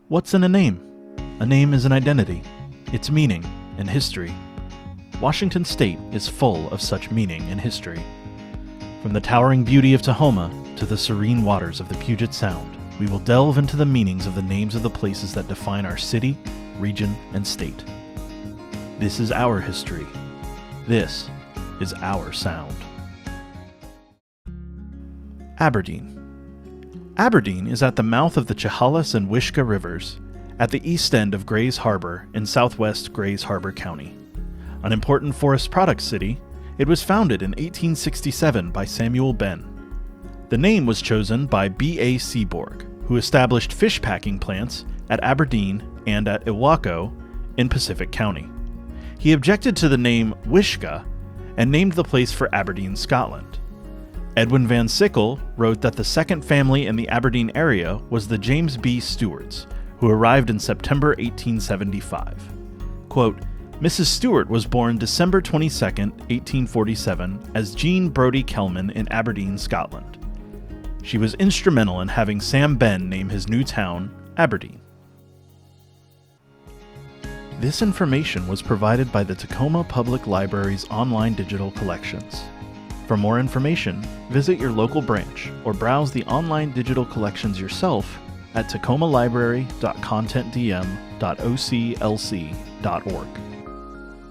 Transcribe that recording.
What's in a name? A name is an identity, its meaning, and history. Washington State is full of such meaning and history. From the towering beauty of Tahoma to the serene waters of the Puget Sound, we will delve into the meanings of the names of the places that define our city, region, and state. This is our history. This is our sound. Aberdeen. Aberdeen is at the mouth of the Chehalis and Wishkah rivers, at the east end of Grays Harbor in southwest Grays Harbor County. An important forest products city, it was founded in 1867 by Samuel Benn. The name was chosen by B.A. Seaborg, who established fish packing plants at Aberdeen and at Ilwaco in Pacific County. He objected to the name Wishkah and named the place for Aberdeen, Scotland. Edwin Van Sickle wrote that the second family in the Aberdeen area was the James B. Stewarts, who arrived in September 1875. Quote, Mrs. Stewart was born December 22, 1847, as Jean Brodie Kelman in Aberdeen, Scotland. She was instrumental in having Sam Benn name his new town Aberdeen. This information was provided by the Tacoma Public Library's online digital collections. For more information, visit your local branch or browse the online digital collections yourself at tacomalibrary.contentdm.oclc.org.